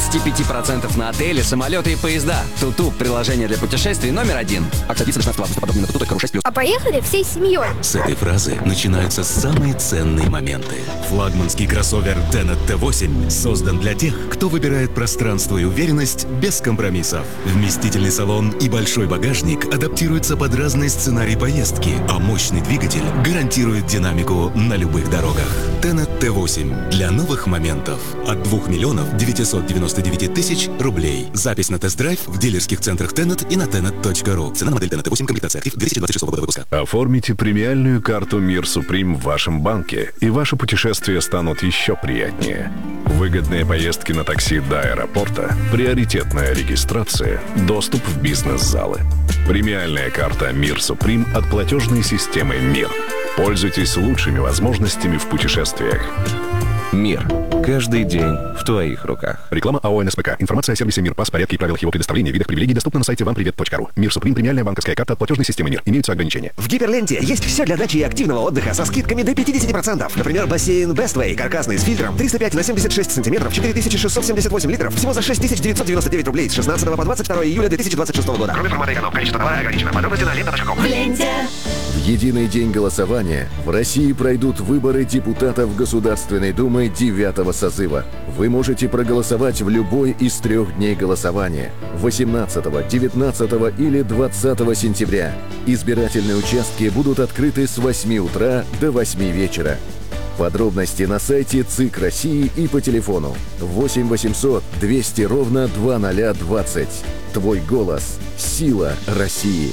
25% на отели, самолеты и поезда. Туту – приложение для путешествий номер 1. Акция длится 16 августа. Подробнее на tutu.ru6+. А поехали всей семьей. С этой фразы начинаются самые ценные моменты. Флагманский кроссовер Tenet T8 создан для тех, кто выбирает пространство и уверенность без компромиссов. Вместительный салон и большой багажник адаптируются под разные сценарии поездки, а мощный двигатель гарантирует динамику на любых дорогах. Tenet T8 для новых моментов. От 2 999 000 рублей. Запись на тест-драйв в дилерских центрах Tenet и на tenet.ru. Цена на модель Tenet T8, комплектация актив, 226 года выпуска. Оформите премиальную карту Мир Суприм в вашем банке, и ваши путешествия станут еще приятнее. Выгодные поездки на такси до аэропорта, приоритетная регистрация, доступ в бизнес-залы. Премиальная карта Мир Суприм от платежной системы МИР. Пользуйтесь лучшими возможностями в путешествиях. Мир. Каждый день в твоих руках. Реклама АО НСПК. Информация о сервисе МИР, порядке и правилах его предоставления, видах привилегий доступна на сайте вампривет.ру. Мир Суприм. Премиальная банковская карта от платежной системы МИР. Имеются ограничения. В Гиперленте есть все для дачи и активного отдыха со скидками до 50%. Например, бассейн Bestway, каркасный с фильтром, 305 на 76 сантиметров, 4678 литров, всего за 6999 рублей с 16 по 22 июля 2026 года. Кроме формата эконом, количество товара ограничено. Подробности на лента.ком. В ленте. В единый день голосования в России пройдут выборы депутатов Государственной Думы 9-го созыва. Вы можете проголосовать в любой из 3 дней голосования – 18, 19 или 20 сентября. Избирательные участки будут открыты с 8 утра до 8 вечера. Подробности на сайте ЦИК России и по телефону 8 800 200 ровно 2020. Твой голос – сила России.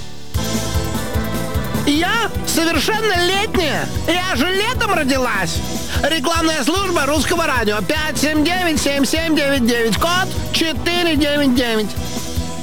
Я совершеннолетняя. Я же летом родилась. Рекламная служба русского радио. 579-7799. Код 499.